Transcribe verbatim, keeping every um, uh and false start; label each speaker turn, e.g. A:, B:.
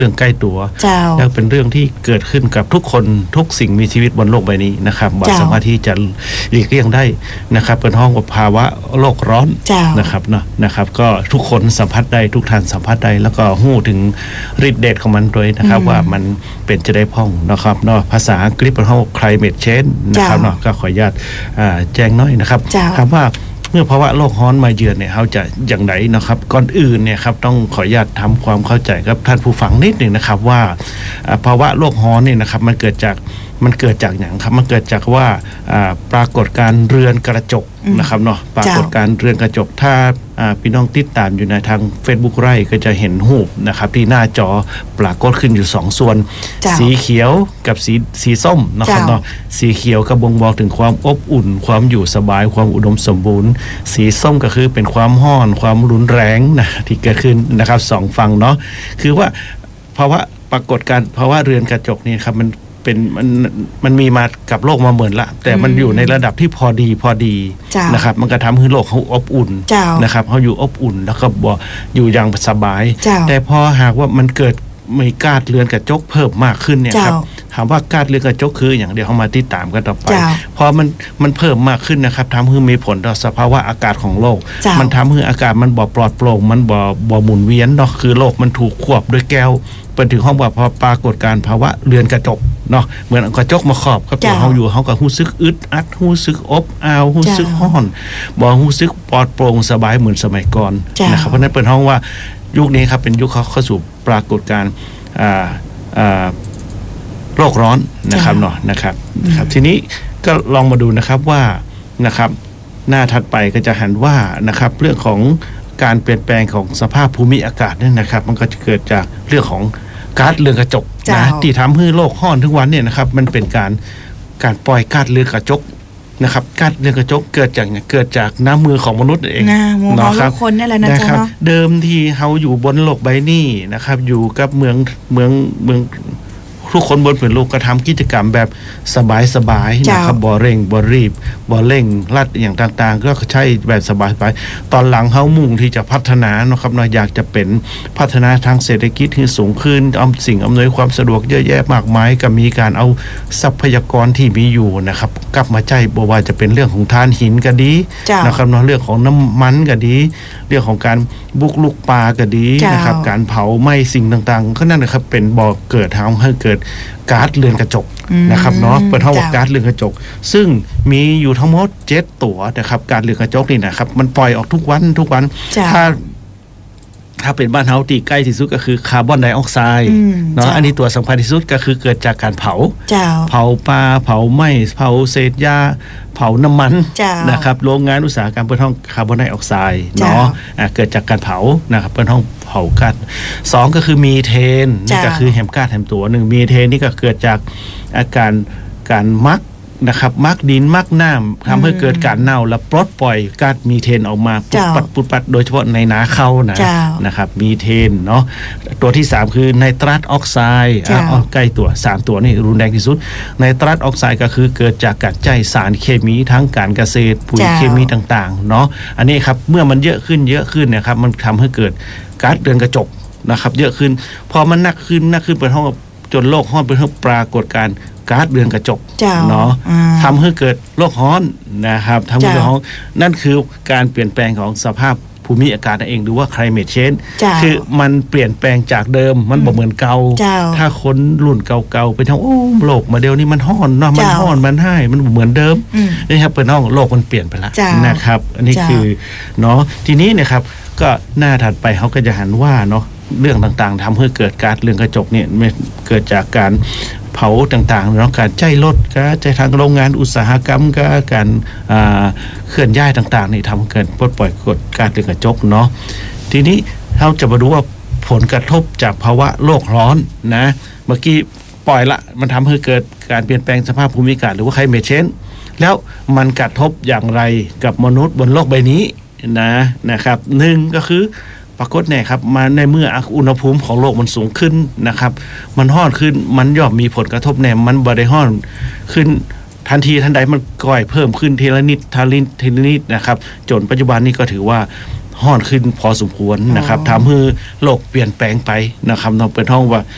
A: เรื่องใกล้ตัวและเป็นเรื่องที่เกิดขึ้นกับทุกคนทุกสิ่งมีชีวิตบนโลกใบนี้นะครับบ่สามารถที่จะหลีกเลี่ยงได้นะครับเป็นห้องกับภาวะโลกร้อนนะครับเนาะนะครับก็ทุกคนสัมผัสได้ทุกท่านสัมผัสได้แล้วก็หู้ถึงฤทธิ์เดชของมันด้วยนะครับว่ามันเป็นจะได้พ้องนะครับเนาะภาษาอังกฤษเป็นห้อง climate change นะครับเนาะก็ขออนุญาตแจ้งน้อยนะครับคำว่าเมื่อภาวะโลกร้อนมาเยือนเนี่ยเขาจะอย่างไรนะครับก่อนอื่นเนี่ยครับต้องขออนุญาตทำความเข้าใจกับท่านผู้ฟังนิดหนึ่งนะครับว่าภาวะโลกร้อนเนี่ยนะครับมันเกิดจากมันเกิดจากอย่างครับมันเกิดจากว่าปรากฏการเรือนกระจกนะครับเนาะปรากฏการเรือนกระจกถ้าพี่น้องติดตามอยู่ในทาง Facebook ไร่ก็จะเห็นรูปนะครับที่หน้าจอปรากฏขึ้นอยู่สองส่วนสีเขียวกับสีสีส้มนะครับเนาะสีเขียวก็บ่งบอกถึงความอบอุ่นความอยู่สบายความอุดมสมบูรณ์สีส้มก็คือเป็นความร้อนความรุนแรงนะที่เกิดขึ้นนะครับสองฝั่งเนาะคือว่าเพราะว่าปรากฏการเพราะว่าเรือนกระจกนี่ครับมันเป็นมันมันมีมากับโลกมาเหมือนละแต่มันอยู่ในระดับที่พอดีพอดีนะครับมันก็ทำให้โลกเขาอบอุ่นนะครับเขาอยู่อบอุ่นแล้วก็บ่อยู่อย่างสบายแต่พอหากว่ามันเกิดมีก๊าซเรือนกระจกเพิ่มมากขึ้นเนี่ยครับถามว่าก๊าซเรือนกระจกคืออย่างเดียวเขามาติดตามกันต่อไปพอมันมันเพิ่มมากขึ้นนะครับทำให้มีผลต่อสภาวะอากาศของโลกมันทำให้อากาศมันบ่ปลอดโปร่งมันบ่บ่หมุนเวียนเนาะคือโลกมันถูกควบด้วยแก้วเป็นถึงห้องว่าพอปรากฏการภาวะเรือนกระจกเนาะเหมือนกระจกมาครอบกับตัวเฮาอยู่เฮาก็รู้สึกอึดอัดรู้สึกอบอ้าวรู้สึกร้อนบ่รู้สึกปลอดโปร่งสบายเหมือนสมัยก่อนนะครับเพราะนั้นเปิดห้องว่ายุคนี้ครับเป็นยุคเขาเข้าสู่ปรากฏการณ์อ่าอ่าโลกร้อนนะครับเนาะนะครับนะครับทีนี้ก็ลองมาดูนะครับว่านะครับหน้าถัดไปก็จะหันว่านะครับเรื่องของการเปลี่ยนแปลงของสภาพภูมิอากาศเนี่ยนะครับมันก็จะเกิดจากเรื่องของก๊าซเรือนกระจกนะที่ทำให้โลกร้อนทุกวันเนี่ยนะครับมันเป็นการการปล่อยก๊าซเรือนกระจกนะครับก๊าซเรือนกระจกเกิดจากเกิดจากน้ำมือของมนุษย์เอง
B: เนาะครับคนนี่แหละนะจ๊ะเนาะ
A: เดิมที่เฮาอยู่บนโลกใบนี้นะครับอยู่กับเมืองเมืองเมืองทุกคนบนผืนโลกก็ทำกิจกรรมแบบสบายๆนะครับบ่เร่งบ่รีบบ่เร่งรัดอย่างต่างๆก็ใช้แบบสบายไปตอนหลังเฮามุ่งที่จะพัฒนานะครับเนาะอยากจะเป็นพัฒนาทางเศรษฐกิจที่สูงขึ้นเอาสิ่งอำนวยความสะดวกเยอะแยะมากมายก็มีการเอาทรัพยากรที่มีอยู่นะครับกลับมาใช้บ่ว่าจะเป็นเรื่องของถ่านหินก็ดีนะครับเนาะเรื่องของน้ำมันก็ดีเรื่องของการบุกลุกป่าก็ดีนะครับการเผาไหม้สิ่งต่างๆก็นั่นนะครับเป็นบ่อเกิดทำให้เกิดก๊าซเรือนกระจกนะครับเนาะเปิดห้องว่าก๊าซเรือนกระจกซึ่งมีอยู่ทั้งหมดเจ็ดตัวนะครับก๊าซเรือนกระจกนี่นะครับมันปล่อยออกทุกวันทุกวันถ้าถ้าเป็นบ้านเฮาที่ใกล้ที่สุดก็คือคาร์บอนไดออกไซด์เนาะอันนี้ตัวสำคัญที่สุดก็คือเกิดจากการเผาเผาปลาเผาไหม้เผาเศษหญ้าเผาน้ำมันนะครับโรงงานอุตสาหกรรมเปิดห้องคาร์บอนไดออกไซด์เนาะเกิดจากการเผานะครับเปิดห้องเผาก๊าซสองก็คือมีเทนนี่ก็คือแฮมก๊าซแฮมตัวหนึ่งมีเทนนี่ก็เกิดจากอาการการมักนะครับมักดินมักน้ำทำให้เกิดการเน่าและปลดปล่อยก๊าซมีเทนออกมาปุดปัดปุดปัดโดยเฉพาะในนาข้าวนะนะครับมีเทนเนาะตัวที่สามคือไนตรัสออกไซด์อ่ะใกล้ตัวสามตัวนี่รุนแรงที่สุดไนตรัสออกไซด์ก็คือเกิดจากการใช้สารเคมีทั้งการเกษตรปุ๋ยเคมีต่างๆเนาะอันนี้ครับเมื่อมันเยอะขึ้นเยอะขึ้นนะครับมันทำให้เกิดก๊าซเรือนกระจกนะครับเยอะขึ้นพอมันหนักขึ้นหนักขึ้นเป็นห้องจนโลกร้อนเป็นห้องปรากฏการก๊าซเรือนกระจกเนาะทำให้เกิดโลกร้อนนะครับทำให้โลกร้อนนั่นคือการเปลี่ยนแปลงของสภาพภูมิอากาศนั่นเองหรือว่า climate change คือมันเปลี่ยนแปลงจากเดิมมันบ่เหมือนเก่าถ้าคนรุ่นเก่าๆไปทั้งโอ้โลกมาเดียวนี้มันร้อนเนาะมันร้อนมันให้มันเหมือนเดิมนี่ครับเป็นห้องโลกมันเปลี่ยนไปแล้วนะครับอันนี้คือเนาะทีนี้เนี่ยครับก็หน้าถัดไปเขาก็จะหันว่าเนาะเรื่องต่างๆทำให้เกิดก๊าซเรือนกระจกเนี่ยเกิดจากการเผาต่างๆเนาะการใช้รถก็ใช้ทางโรงงานอุตสาหกรรมก็การเคลื่อนย้ายต่างๆนี่ทำให้เกิดปลดปล่อยก๊าซเรือนกระจกเนาะทีนี้เราจะมาดูว่าผลกระทบจากภาวะโลกร้อนนะเมื่อกี้ปล่อยละมันทำให้เกิดการเปลี่ยนแปลงสภาพภูมิอากาศหรือว่า climate change แล้วมันกระทบอย่างไรกับมนุษย์บนโลกใบนี้นะนะครับหนึ่งก็คือปรากฏแน่ครับมาในเมื่ออุณหภูมิของโลกมันสูงขึ้นนะครับมันร้อนขึ้นมันย่อมมีผลกระทบแน่มันบ่ได้ร้อนขึ้นทันทีทันใดมันก่อยเพิ่มขึ้นทีละนิดทีละนิดทีละนิดนะครับจนปัจจุบันนี้ก็ถือว่าร้อนขึ้นพอสมควรนะครับทำให้โลกเปลี่ยนแปลงไปนะครับเราเปิดห้องว่า